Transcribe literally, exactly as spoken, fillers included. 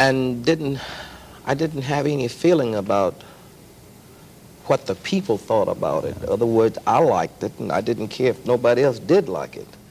and didn't, I didn't have any feeling about what the people thought about it. In other words, I liked it, and I didn't care if nobody else did like it.